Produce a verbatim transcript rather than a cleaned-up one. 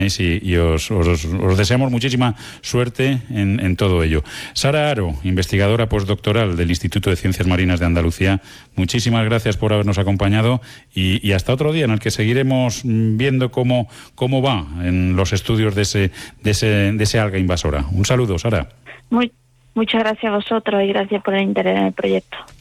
Sí, y os, os, os deseamos muchísima suerte en, en todo ello. Sara Haro, investigadora postdoctoral del Instituto de Ciencias Marinas de Andalucía, muchísimas gracias por habernos acompañado y, y hasta otro día en el que seguiremos viendo cómo, cómo va en los estudios de ese, de ese, de ese alga invasora. Un saludo, Sara. Muy, muchas gracias a vosotros y gracias por el interés en el proyecto.